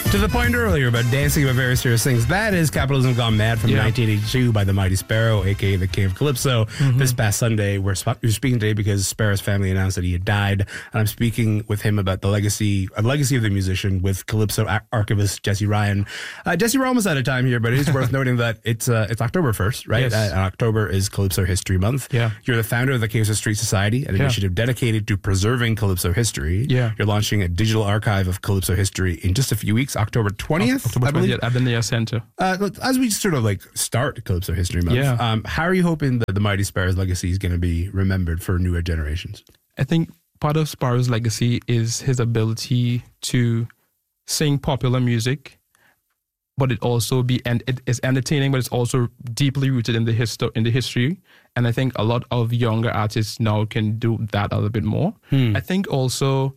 To the point earlier about dancing about very serious things, that is Capitalism Gone Mad from 1982 by the Mighty Sparrow, a.k.a. the King of Calypso. This past Sunday, we're speaking today because Sparrow's family announced that he had died, and I'm speaking with him about the legacy of the musician with Calypso archivist Jesse Ryan. Jesse, we're almost out of time here, but it is worth noting that it's October 1st, right? Yes. October is Calypso History Month. Yeah. You're the founder of the Calypso Street Society, an initiative dedicated to preserving Calypso history. Yeah. You're launching a digital archive of Calypso history in just a few weeks, October 20th. October 20th at the Nia Center. As we sort of like start Calypso History Month, how are you hoping that the Mighty Sparrow's legacy is going to be remembered for newer generations? I think part of Sparrow's legacy is his ability to sing popular music, but it is entertaining, but it's also deeply rooted in the history. And I think a lot of younger artists now can do that a little bit more. I think also,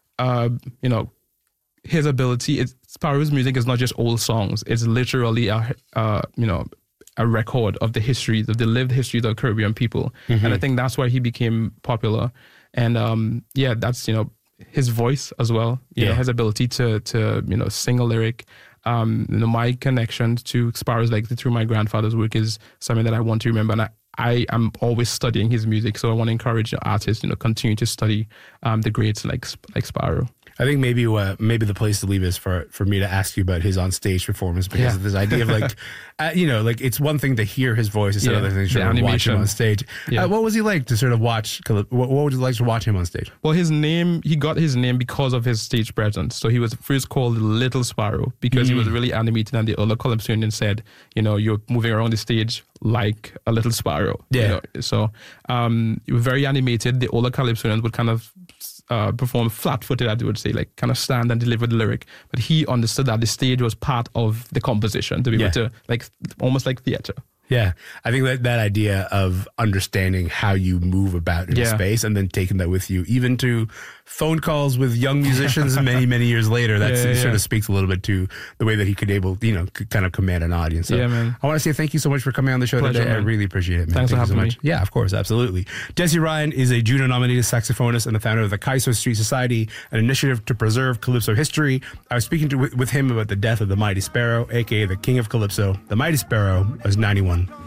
his ability. Sparrow's music is not just old songs. It's literally a record of the histories, of the lived histories of Caribbean people. And I think that's why he became popular. And that's, his voice as well. You know, his ability to sing a lyric. My connection to Sparrow's legacy through my grandfather's work is something that I want to remember. And I am always studying his music. So I want to encourage artists, continue to study the greats like Sparrow. I think maybe the place to leave is for me to ask you about his on stage performance, because of this idea of like it's one thing to hear his voice, it's another thing to sort of watch him on stage. What was he like to sort of watch? What would you like to watch him on stage? Well, he got his name because of his stage presence. So he was first called Little Sparrow because he was really animated, and the other Calypsonians said, you're moving around the stage like a little sparrow. So he was very animated. The older Calypsonians would kind of perform flat-footed, I would say, like kind of stand and deliver the lyric. But he understood that the stage was part of the composition to be able to, like, almost like theater. Yeah, I think that idea of understanding how you move about in a space and then taking that with you, even to phone calls with young musicians many, many years later, that sort of speaks a little bit to the way that he could kind of command an audience. So man. I want to say thank you so much for coming on the show today. Man. I really appreciate it, man. Thanks for having me. Yeah, of course, absolutely. Jesse Ryan is a Juno-nominated saxophonist and the founder of the Calypso Street Society, an initiative to preserve Calypso history. I was speaking with him about the death of the Mighty Sparrow, a.k.a. the King of Calypso. The Mighty Sparrow was 91.